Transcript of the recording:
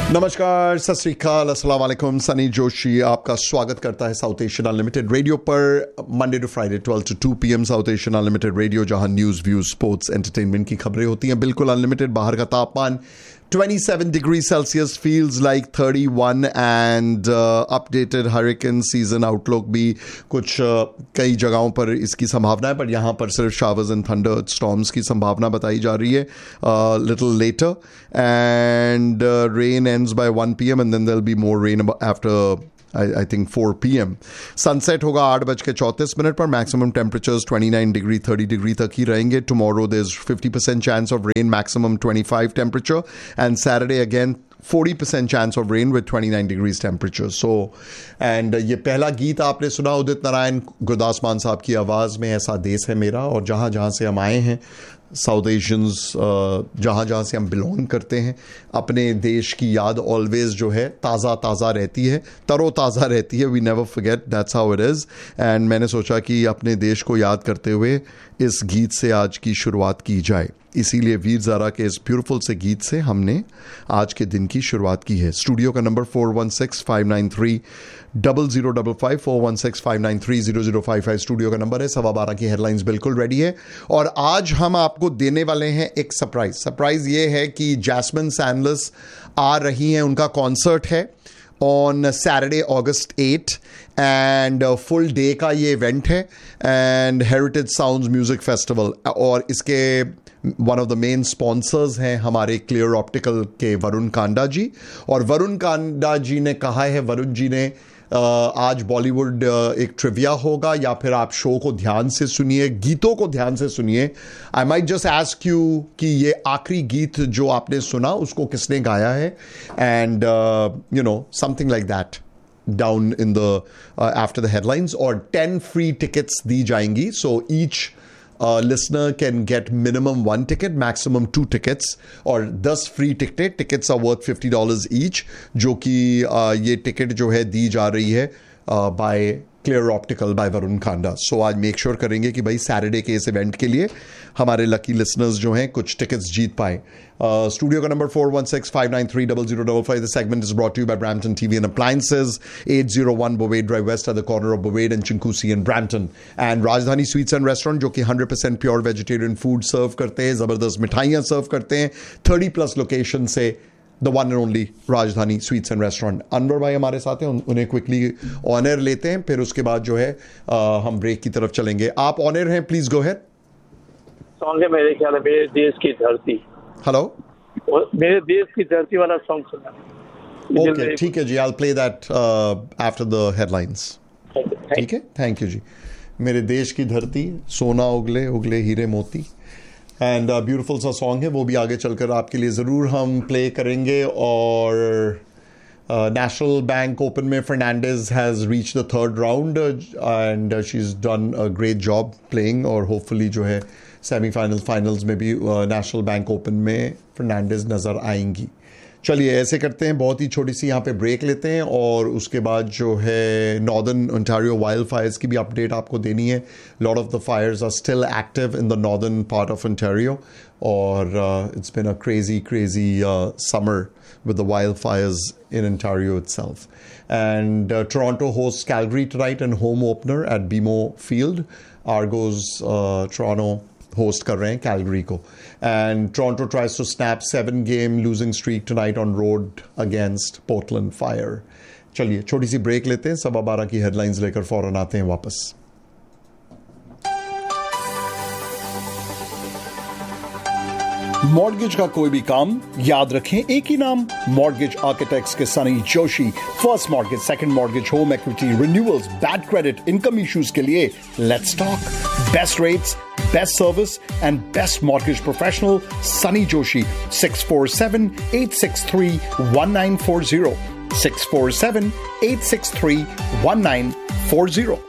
नमस्कार, सत श्री अकाल, अस्सलाम वालेकुम। सनी जोशी आपका स्वागत करता है साउथ एशियन अनलिमिटेड रेडियो पर, Monday to Friday 12 to 2 PM south Asian unlimited radio, जहां न्यूज़, व्यूज, स्पोर्ट्स, एंटरटेनमेंट की खबरें होती हैं बिल्कुल अनलिमिटेड। बाहर का तापमान 27 degrees Celsius, feels like 31, and updated hurricane season outlook भी कुछ कई जगहों पर इसकी संभावना है, पर यहाँ पर सिर्फ showers and thunder storms की संभावना बताई जा रही है little later, and rain ends by 1 PM and then there'll be more rain after I think 4 PM. Sunset होगा 8:34 पर। मैक्सिमम टेम्परेचर्स 29 डिग्री 30 डिग्री तक ही रहेंगे। Tomorrow there is 50% chance of rain, maximum 25 temperature, and Saturday again 40% chance of rain with 29 degrees temperature. So and ये पहला गीत आपने सुना उदित नारायण गुरदास मान साहब की आवाज़ में, ऐसा देश है मेरा। और जहाँ जहाँ से हम आए हैं, साउथ एशियंस, जहाँ जहाँ से हम बिलोंग करते हैं, अपने देश की याद ऑलवेज जो है ताज़ा ताज़ा रहती है, तरोताज़ा रहती है। We never forget, that's how it is. And मैंने सोचा कि अपने देश को याद करते हुए इस गीत से आज की शुरुआत की जाए, इसीलिए वीर ज़ारा के इस ब्यूटीफुल से गीत से हमने आज के दिन की शुरुआत की है। स्टूडियो का नंबर 416-593-0055, 416-593-0055 स्टूडियो का नंबर है। 12:15 की हेडलाइंस बिल्कुल रेडी है, और आज हम आपको देने वाले हैं एक सरप्राइज ये है कि जैस्मिन सैंडलर्स आ रही हैं। उनका कॉन्सर्ट है on Saturday August 8, and full day का ये इवेंट है, and heritage sounds music festival, और इसके one of the main sponsors हैं हमारे क्लियर ऑप्टिकल के वरुण कांडा जी। और वरुण कांडा जी ने कहा है, वरुण जी ने आज बॉलीवुड एक ट्रिविया होगा, या फिर आप शो को ध्यान से सुनिए, गीतों को ध्यान से सुनिए। I might just ask you कि ये आखिरी गीत जो आपने सुना उसको किसने गाया है, and you know something like that down in the after the headlines. और 10 फ्री टिकट्स दी जाएंगी, so each listener can get minimum 1 ticket, maximum 2 tickets, और 10 free tickets are worth $50 each, जो कि ये टिकट जो है दी जा रही है by clear optical bye Varun Kanda. सो आज मेक श्योर करेंगे कि भाई सैटरडे के इस इवेंट के लिए हमारे लकी लिसनर्स जो हैं कुछ टिकट्स जीत पाए। स्टूडियो का number 416-593-0055. The segment is brought to you by Brampton TV and Appliances, 801 Bovade Drive West at the corner of Bovade and Chinkusi in Brampton. And Rajdhani Sweets and Restaurant, जो कि 100% pure vegetarian food सर्व करते हैं, ज़बरदस्त मिठाइयाँ सर्व करते हैं 30+ location से। The one and only राजधानी स्वीट्स एंड रेस्टोरेंट। अनवर भाई हमारे साथ हैं, उन्हें क्विकली ऑनर लेते हैं, फिर उसके बाद जो है हम ब्रेक की तरफ चलेंगे। आप ऑनर हैं, प्लीज गो अहेड। सॉन्ग है मेरे ख्याल में मेरे देश की धरती। हेलो, मेरे देश की धरती वाला सॉन्ग सुना। ओके, ठीक है जी, I will play that after the headlines. ठीक है, थैंक यू जी। मेरे देश की धरती, सोना उगले उगले हीरे मोती, एंड ब्यूटीफुल सा सॉन्ग है, वो भी आगे चलकर आपके लिए ज़रूर हम प्ले करेंगे। और नेशनल बैंक ओपन में Fernandes has reach the 3rd round, and she is done a great job playing, और होपफुली जो है फाइनल्स में भी नेशनल बैंक ओपन में फर्नांडिस नज़र आएंगी। चलिए ऐसे करते हैं, बहुत ही छोटी सी यहाँ पे ब्रेक लेते हैं, और उसके बाद जो है नॉर्दर्न ओंटारियो वाइल्ड फायर्स की भी अपडेट आपको देनी है। Lot of the Fyers are still active in the northern part of Ontario, और it's been a crazy summer with the wildfires in Ontario itself. And Toronto hosts Calgary tonight in home opener at BMO Field. Argos Toronto host कर रहे हैं Calgary को. And Toronto tries to snap 7-game losing streak tonight on road against Portland Fire. चलिए छोटी सी break लेते हैं, 12:15 की headlines लेकर फौरन आते हैं वापस। मॉर्गेज का कोई भी काम याद रखें एक ही नाम, मॉर्गेज आर्किटेक्ट्स के Sunny Joshi. First mortgage, second mortgage, home equity, renewals, bad credit, income issues के लिए let's talk. Best rates, best service and best mortgage professional Sunny Joshi. 647-863-1940, 647-863-1940।